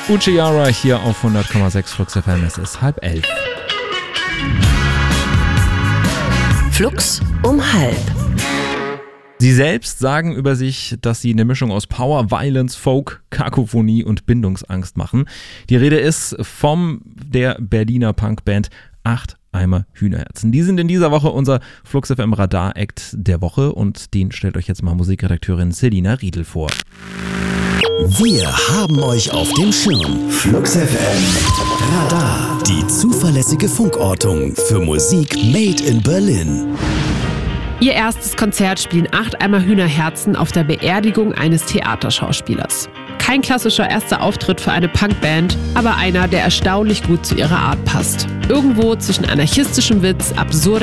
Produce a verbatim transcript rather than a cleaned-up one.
Uchiara hier auf hundert Komma sechs Flux F M. Es ist halb elf. Flux um halb. Sie selbst sagen über sich, dass sie eine Mischung aus Power, Violence, Folk, Kakophonie und Bindungsangst machen. Die Rede ist vom der Berliner Punkband Acht Eimer Hühnerherzen. Die sind in dieser Woche unser Flux F M Radar-Act der Woche und den stellt euch jetzt mal Musikredakteurin Selina Riedel vor. Wir haben euch auf dem Schirm. Flux F M Radar. Die zuverlässige Funkortung für Musik made in Berlin. Ihr erstes Konzert spielen Acht Eimer Hühnerherzen auf der Beerdigung eines Theaterschauspielers. Kein klassischer erster Auftritt für eine Punkband, aber einer, der erstaunlich gut zu ihrer Art passt. Irgendwo zwischen anarchistischem Witz, absurder